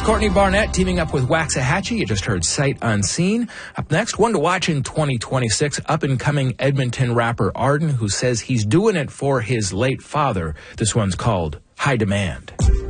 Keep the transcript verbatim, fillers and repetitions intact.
Courtney Barnett teaming up with Waxahachie. You just heard Sight Unseen. Up next, one to watch in twenty twenty-six, up-and-coming Edmonton rapper Arden, who says he's doing it for his late father. This one's called High Demand.